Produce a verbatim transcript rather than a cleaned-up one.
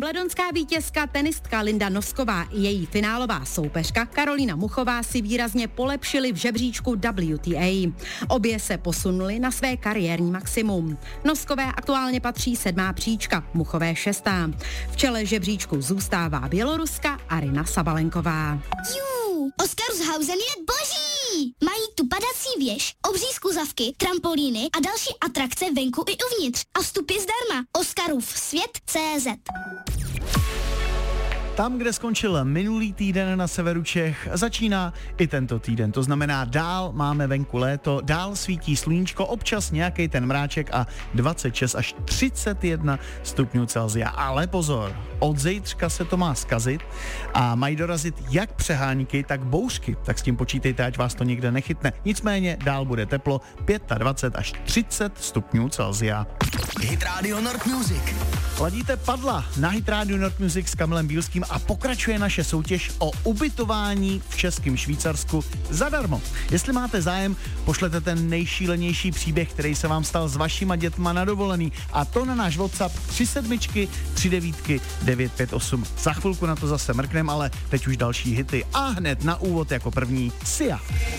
Wimbledonská vítězka tenistka Linda Nosková i její finálová soupeřka Karolína Muchová si výrazně polepšily v žebříčku W T A. Obě se posunuly na své kariérní maximum. Noskové aktuálně patří sedmá příčka, Muchové šestá. V čele žebříčku zůstává Běloruska Aryna Sabalenková. Jú, Oscarshausen je boží! Mají tu padací věž, obří skluzavky, trampolíny a další atrakce venku i uvnitř. A vstup je zdarma. Oscarův svět tečka cé zet. Tam, kde skončil minulý týden na severu Čech, začíná i tento týden. To znamená, dál máme venku léto, dál svítí sluníčko, občas nějaký ten mráček a dvacet šest až třicet jedna stupňů Celsia. Ale pozor, od zítřka se to má zkazit a mají dorazit jak přehánky, tak bouřky. Tak s tím počítejte, ať vás to někde nechytne. Nicméně dál bude teplo dvacet pět až třicet stupňů Celsia. Hit Radio Nord Music. Ladíte padla na Hit Radio Nord Music s Kamilem Bílským a pokračuje naše soutěž o ubytování v českém Švýcarsku zadarmo. Jestli máte zájem, pošlete ten nejšílenější příběh, který se vám stal s vašima dětma na dovolený, a to na náš WhatsApp tři sedmičky, tři devítky, devět pět osm. Za chvilku na to zase mrknem, ale teď už další hity a hned na úvod jako první Sia.